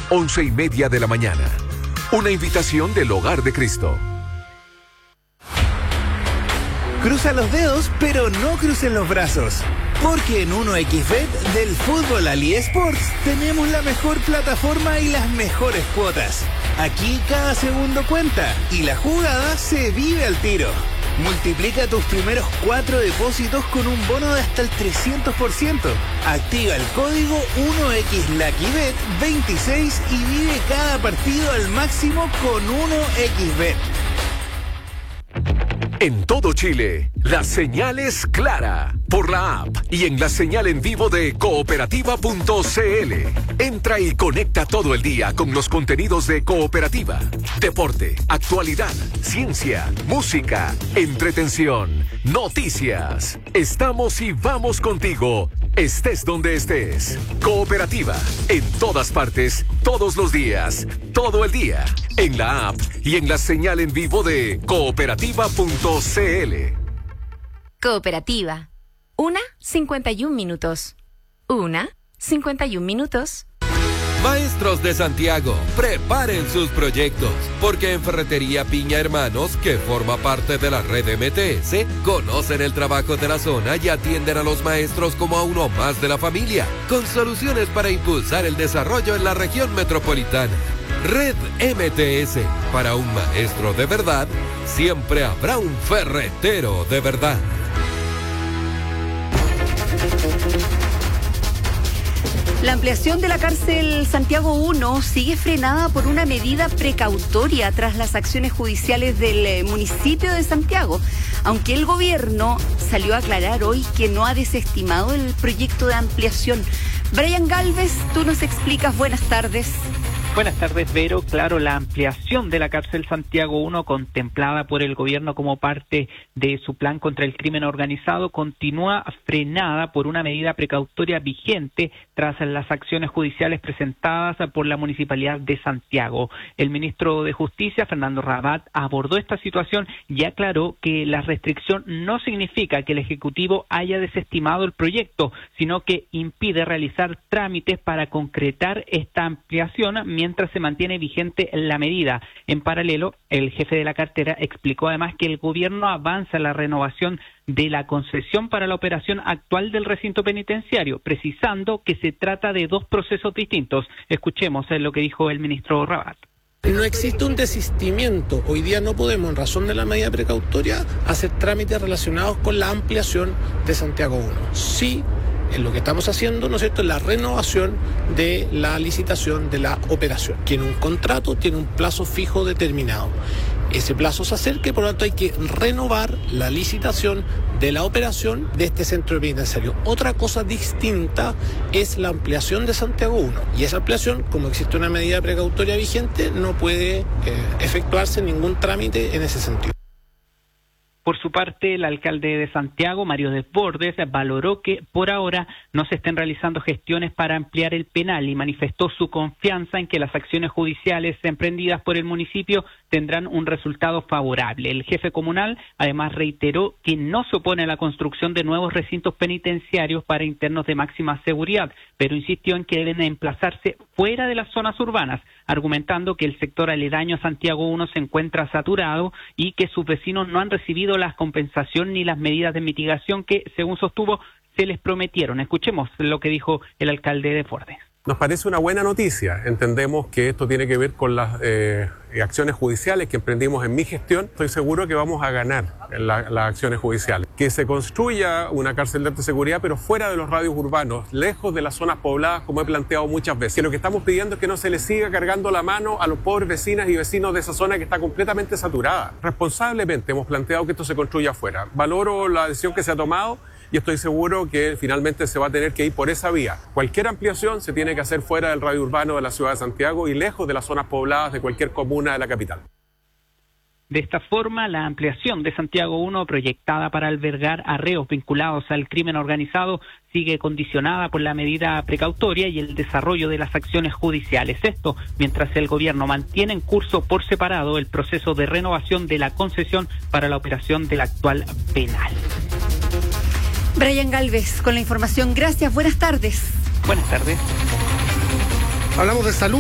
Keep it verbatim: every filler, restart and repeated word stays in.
once y media de la mañana. Una invitación del Hogar de Cristo. Cruza los dedos, pero no crucen los brazos. Porque en uno equis bet del fútbol al eSports tenemos la mejor plataforma y las mejores cuotas. Aquí cada segundo cuenta y la jugada se vive al tiro. Multiplica tus primeros cuatro depósitos con un bono de hasta el trescientos por ciento. Activa el código uno equis lucky bet veintiséis y vive cada partido al máximo con uno equis bet. En todo Chile, la señal es clara por la app y en la señal en vivo de cooperativa punto c l. Entra y conecta todo el día con los contenidos de Cooperativa. Deporte, actualidad, ciencia, música, entretención, noticias. Estamos y vamos contigo, estés donde estés. Cooperativa, en todas partes, todos los días, todo el día. En la app y en la señal en vivo de cooperativa punto c l. Cooperativa. Una, cincuenta y un minutos. Una, cincuenta y un minutos. Maestros de Santiago, preparen sus proyectos, porque en Ferretería Piña Hermanos, que forma parte de la red M T S, conocen el trabajo de la zona y atienden a los maestros como a uno más de la familia, con soluciones para impulsar el desarrollo en la región metropolitana. Red M T S, para un maestro de verdad, siempre habrá un ferretero de verdad. La ampliación de la cárcel Santiago uno sigue frenada por una medida precautoria tras las acciones judiciales del municipio de Santiago, aunque el gobierno salió a aclarar hoy que no ha desestimado el proyecto de ampliación. Brian Galvez, tú nos explicas. Buenas tardes. Buenas tardes, Vero. Claro, la ampliación de la cárcel Santiago uno, contemplada por el gobierno como parte de su plan contra el crimen organizado, continúa frenada por una medida precautoria vigente tras las acciones judiciales presentadas por la Municipalidad de Santiago. El ministro de Justicia, Fernando Rabat, abordó esta situación y aclaró que la restricción no significa que el Ejecutivo haya desestimado el proyecto, sino que impide realizar trámites para concretar esta ampliación mientras se mantiene vigente la medida. En paralelo, el jefe de la cartera explicó además que el gobierno avanza en la renovación de la concesión para la operación actual del recinto penitenciario, precisando que se trata de dos procesos distintos. Escuchemos lo que dijo el ministro Rabat. No existe un desistimiento. Hoy día no podemos, en razón de la medida precautoria, hacer trámites relacionados con la ampliación de Santiago uno. Sí, en lo que estamos haciendo, ¿no es cierto?, es la renovación de la licitación de la operación, que en un contrato tiene un plazo fijo determinado. Ese plazo se acerca y por lo tanto hay que renovar la licitación de la operación de este centro penitenciario. Otra cosa distinta es la ampliación de Santiago uno. Y esa ampliación, como existe una medida precautoria vigente, no puede eh, efectuarse ningún trámite en ese sentido. Por su parte, el alcalde de Santiago, Mario Desbordes, valoró que por ahora no se estén realizando gestiones para ampliar el penal y manifestó su confianza en que las acciones judiciales emprendidas por el municipio tendrán un resultado favorable. El jefe comunal además reiteró que no se opone a la construcción de nuevos recintos penitenciarios para internos de máxima seguridad, pero insistió en que deben emplazarse fuera de las zonas urbanas, argumentando que el sector aledaño a Santiago uno se encuentra saturado y que sus vecinos no han recibido la compensación ni las medidas de mitigación que, según sostuvo, se les prometieron. Escuchemos lo que dijo el alcalde de Desbordes. Nos parece una buena noticia. Entendemos que esto tiene que ver con las eh, acciones judiciales que emprendimos en mi gestión. Estoy seguro que vamos a ganar en la, las acciones judiciales. Que se construya una cárcel de alta seguridad, pero fuera de los radios urbanos, lejos de las zonas pobladas, como he planteado muchas veces. Que lo que estamos pidiendo es que no se le siga cargando la mano a los pobres vecinas y vecinos de esa zona que está completamente saturada. Responsablemente hemos planteado que esto se construya afuera. Valoro la decisión que se ha tomado y estoy seguro que finalmente se va a tener que ir por esa vía. Cualquier ampliación se tiene que hacer fuera del radio urbano de la ciudad de Santiago y lejos de las zonas pobladas de cualquier comuna de la capital. De esta forma, la ampliación de Santiago uno, proyectada para albergar a reos vinculados al crimen organizado, sigue condicionada por la medida precautoria y el desarrollo de las acciones judiciales. Esto mientras el gobierno mantiene en curso por separado el proceso de renovación de la concesión para la operación del actual penal. Brian Galvez con la información. Gracias, buenas tardes. Buenas tardes. Hablamos de salud.